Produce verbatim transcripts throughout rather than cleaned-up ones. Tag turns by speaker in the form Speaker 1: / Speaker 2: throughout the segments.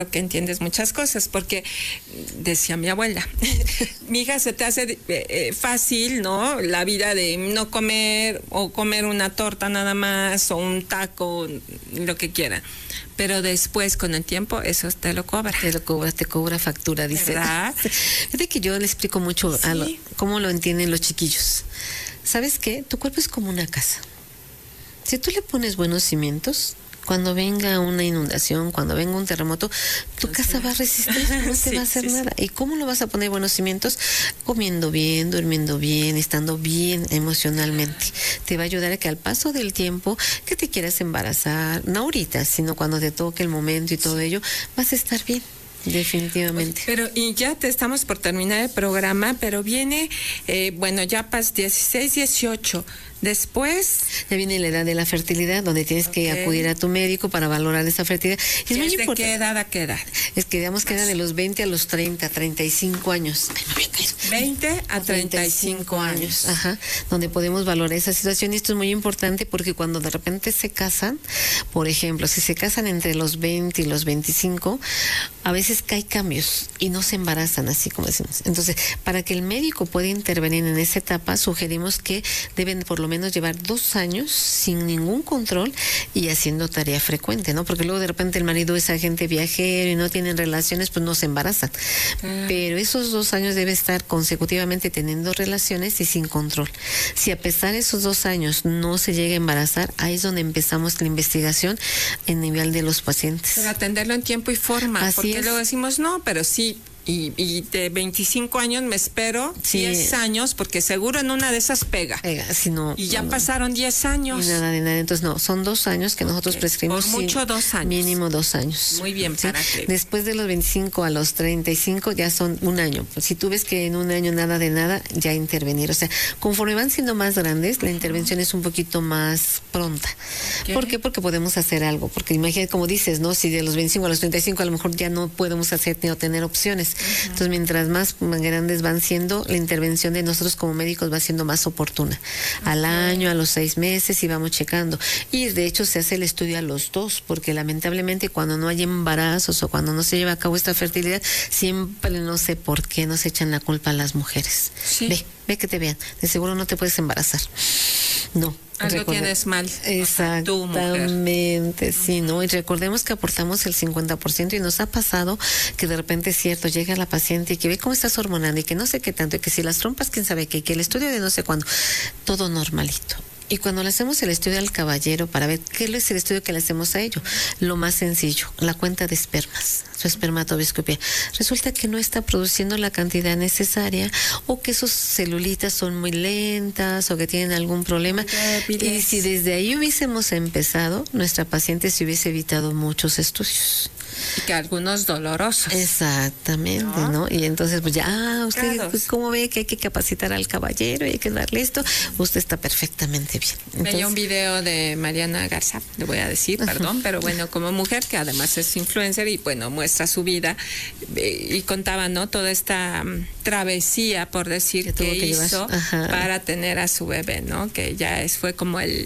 Speaker 1: que entiendes muchas cosas, porque decía mi abuela, mi hija, se te hace eh, fácil, ¿no? La vida de no comer o comer una torta nada más o un taco, lo que quiera. Pero después, con el tiempo, eso te lo cobra.
Speaker 2: Te lo cobra, te cobra factura, dice.
Speaker 1: ¿Verdad?
Speaker 2: Fíjate que yo le explico mucho
Speaker 1: Sí.
Speaker 2: a lo, cómo lo entienden los chiquillos. ¿Sabes qué? Tu cuerpo es como una casa. Si tú le pones buenos cimientos, cuando venga una inundación, cuando venga un terremoto, tu
Speaker 1: no
Speaker 2: casa
Speaker 1: sé.
Speaker 2: va a resistir, no
Speaker 1: Sí,
Speaker 2: te va a hacer
Speaker 1: sí,
Speaker 2: nada. ¿Y cómo lo vas a poner buenos cimientos? Comiendo bien, durmiendo bien, estando bien emocionalmente. Te va a ayudar a que al paso del tiempo, que te quieras embarazar, no ahorita, sino cuando te toque el momento y todo ello, vas a estar bien. Definitivamente.
Speaker 1: Pero y ya te estamos por terminar el programa, pero viene, eh, bueno, ya pas dieciséis, dieciocho. Después
Speaker 2: ya viene la edad de la fertilidad, donde tienes okay. que acudir a tu médico para valorar esa fertilidad.
Speaker 1: Es muy importante. ¿De qué edad a qué edad?
Speaker 2: Es que digamos que era de los veinte a los treinta, treinta y cinco años. Ay, me voy a caer.
Speaker 1: veinte a treinta y cinco años.
Speaker 2: Ajá, donde podemos valorar esa situación. Y esto es muy importante porque cuando de repente se casan, por ejemplo, si se casan entre los veinte y los veinticinco, a veces cae cambios y no se embarazan, así como decimos. Entonces, para que el médico pueda intervenir en esa etapa, sugerimos que deben por lo menos llevar dos años sin ningún control y haciendo tarea frecuente, ¿no? Porque luego de repente el marido es agente viajero y no tienen relaciones, pues no se embarazan. Mm. Pero esos dos años debe estar consecutivamente teniendo relaciones y sin control. Si a pesar de esos dos años no se llega a embarazar, ahí es donde empezamos la investigación en nivel de los pacientes.
Speaker 1: Pero atenderlo en tiempo y forma,
Speaker 2: Así
Speaker 1: porque
Speaker 2: es.
Speaker 1: Luego decimos, no, pero sí. Y, y de veinticinco años me espero sí. diez años, porque seguro en una de esas pega.
Speaker 2: Pega, si no,
Speaker 1: y ya
Speaker 2: no,
Speaker 1: pasaron diez años.
Speaker 2: Y nada de nada. Entonces, no, son dos años que okay. nosotros prescribimos.
Speaker 1: Por mucho, dos años.
Speaker 2: Mínimo dos años.
Speaker 1: Muy bien,
Speaker 2: ¿sí?
Speaker 1: para que...
Speaker 2: Después de los veinticinco a los treinta y cinco ya son un año. Pues, si tú ves que en un año nada de nada, ya intervenir. O sea, conforme van siendo más grandes, la intervención es un poquito más pronta. Okay. ¿Por qué? Porque podemos hacer algo. Porque imagínate, como dices, ¿no? Si de los veinticinco a los treinta y cinco a lo mejor ya no podemos hacer ni tener opciones. Uh-huh. Entonces, mientras más grandes van siendo, la intervención de nosotros como médicos va siendo más oportuna. Okay. Al año, a los seis meses y vamos checando. Y de hecho se hace el estudio a los dos, porque lamentablemente cuando no hay embarazos o cuando no se lleva a cabo esta fertilidad, siempre no sé por qué nos echan la culpa a las mujeres. Sí. Ve, ve que te vean. De seguro no te puedes embarazar. No.
Speaker 1: Algo Recuerda, tienes mal.
Speaker 2: Exactamente,
Speaker 1: o sea,
Speaker 2: sí, ¿no? Y recordemos que aportamos el cincuenta por ciento y nos ha pasado que de repente es cierto, llega la paciente y que ve cómo estás hormonando y que no sé qué tanto, y que si las trompas, quién sabe qué, que el estudio de no sé cuándo, todo normalito. Y cuando le hacemos el estudio al caballero para ver qué es el estudio que le hacemos a ello, lo más sencillo, la cuenta de espermas, su espermatobiscopía, resulta que no está produciendo la cantidad necesaria o que sus celulitas son muy lentas o que tienen algún problema. Y si desde ahí hubiésemos empezado, nuestra paciente se hubiese evitado muchos estudios.
Speaker 1: Y que algunos dolorosos.
Speaker 2: Exactamente, ¿no? ¿no? Y entonces, pues ya, ah, usted, claro. pues, ¿cómo ve que hay que capacitar al caballero y hay que darle esto? Usted está perfectamente bien. Entonces,
Speaker 1: veía un video de Mariana Garza, le voy a decir, perdón, uh-huh. pero bueno, como mujer que además es influencer y bueno, muestra su vida y contaba, ¿no? Toda esta um, travesía, por decir, que, que, que hizo para tener a su bebé, ¿no? Que ya es, fue como el...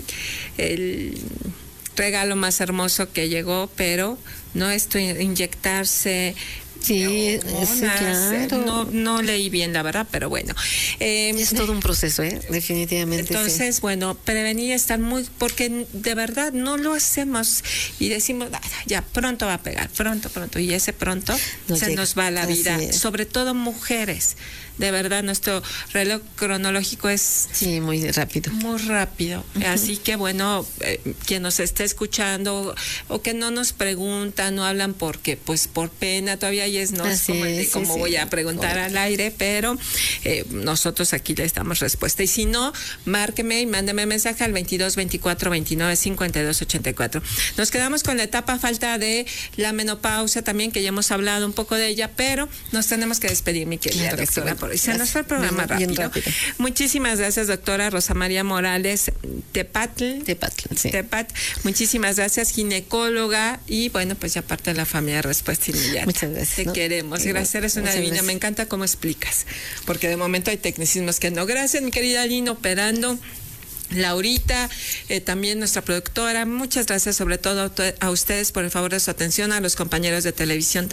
Speaker 1: el regalo más hermoso que llegó, pero no esto inyectarse
Speaker 2: sí, sí, claro.
Speaker 1: no, no leí bien la verdad, pero bueno
Speaker 2: eh, es todo un proceso, ¿eh? Definitivamente.
Speaker 1: Entonces,
Speaker 2: sí.
Speaker 1: bueno, prevenir estar muy, porque de verdad no lo hacemos y decimos, ah, ya pronto va a pegar, pronto, pronto, y ese pronto no se llega. Nos va la vida, sobre todo mujeres. De verdad, nuestro reloj cronológico es...
Speaker 2: Sí, muy rápido.
Speaker 1: Muy rápido. Uh-huh. Así que, bueno, eh, quien nos esté escuchando o que no nos preguntan, no hablan porque, pues, por pena todavía y es, no es como, es, como sí, voy sí. a preguntar oh. al aire, pero eh, nosotros aquí les damos respuesta. Y si no, márqueme y mándeme mensaje al veintidós veinticuatro veintinueve cincuenta y dos ochenta y cuatro. Nos quedamos con la etapa falta de la menopausia también, que ya hemos hablado un poco de ella, pero nos tenemos que despedir, mi querida claro, doctora. Y se nos fue el programa bien, rápido. Bien rápido. Muchísimas gracias, doctora Rosa María Morales Tepatl.
Speaker 2: Tepatl, sí.
Speaker 1: Tepat. Muchísimas gracias, ginecóloga y bueno, pues ya parte de la familia Respuesta Inmediata.
Speaker 2: Muchas gracias.
Speaker 1: Te
Speaker 2: ¿no?
Speaker 1: queremos. Gracias, eres una divina. Me encanta cómo explicas, porque de momento hay tecnicismos que no. Gracias, mi querida Aline, operando. Laurita, eh, también nuestra productora. Muchas gracias sobre todo a ustedes por el favor de su atención, a los compañeros de televisión.